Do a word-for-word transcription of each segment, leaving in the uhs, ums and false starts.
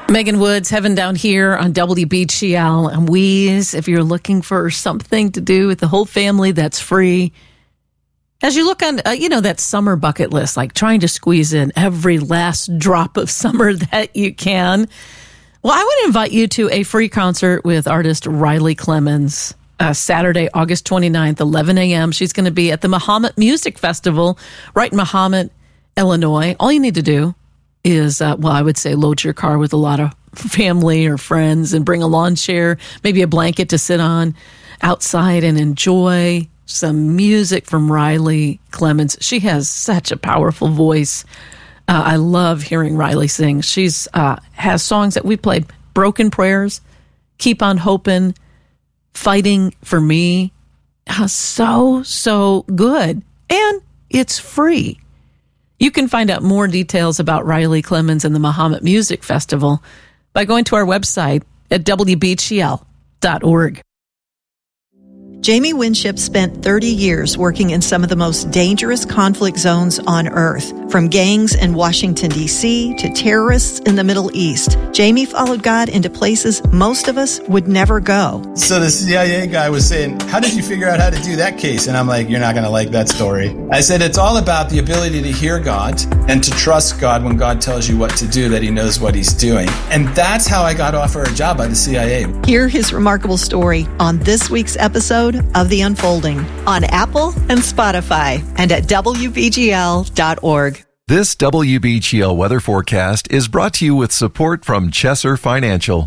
Megan Woods, Heaven Down Here on W B G L and Wheeze. If you're looking for something to do with the whole family that's free, as you look on, uh, you know, that summer bucket list, like trying to squeeze in every last drop of summer that you can. Well, I want to invite you to a free concert with artist Riley Clemmons. Uh, Saturday, August twenty-ninth, eleven a.m. She's going to be at the Mahomet Music Festival right in Mahomet, Illinois. All you need to do is, uh, well, I would say load your car with a lot of family or friends and bring a lawn chair, maybe a blanket to sit on outside and enjoy some music from Riley Clemmons. She has such a powerful voice. Uh, I love hearing Riley sing. She's uh, has songs that we played, Broken Prayers, Keep on Hoping, Fighting for Me. Uh, so, so good. And it's free. You can find out more details about Riley Clemmons and the Mahomet Music Festival by going to our website at W B G L dot org. Jamie Winship spent thirty years working in some of the most dangerous conflict zones on Earth, from gangs in Washington, D C to terrorists in the Middle East. Jamie followed God into places most of us would never go. So the C I A guy was saying, how did you figure out how to do that case? And I'm like, you're not going to like that story. I said, it's all about the ability to hear God and to trust God when God tells you what to do, that he knows what he's doing. And that's how I got offered a job by the C I A. Hear his remarkable story on this week's episode of The Unfolding on Apple and Spotify and at W B G L dot org. This W B G L weather forecast is brought to you with support from Chesser Financial.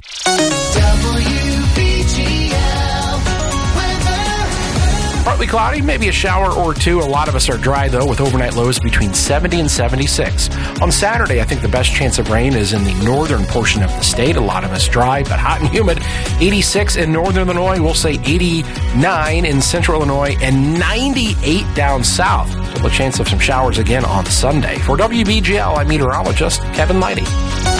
Partly cloudy, maybe a shower or two. A lot of us are dry, though, with overnight lows between seventy and seventy-six. On Saturday, I think the best chance of rain is in the northern portion of the state. A lot of us dry, but hot and humid. eighty-six in northern Illinois. We'll say eighty-nine in central Illinois and ninety-eight down south. Still a chance of some showers again on Sunday. For W B G L, I'm meteorologist Kevin Lighty.